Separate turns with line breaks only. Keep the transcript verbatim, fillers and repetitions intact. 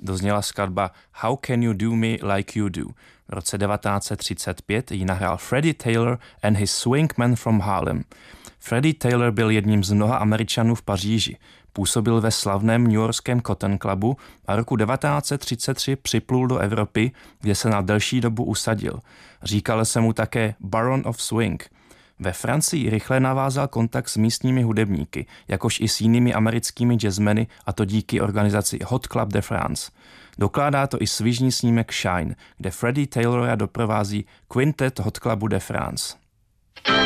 dozněla skladba How Can You Do Me Like You Do. V roce devatenáct set třicet pět ji nahrál Freddie Taylor and his Swing Man from Harlem. Freddie Taylor byl jedním z mnoha Američanů v Paříži. Působil ve slavném newyorském Cotton Clubu a roku devatenáct set třicet tři připlul do Evropy, kde se na delší dobu usadil. Říkal se mu také Baron of Swing. Ve Francii rychle navázal kontakt s místními hudebníky, jakož i s jinými americkými jazzmeny, a to díky organizaci Hot Club de France. Dokládá to i svižný snímek Shine, kde Freddie Taylora doprovází Quintet Hot Clubu de France.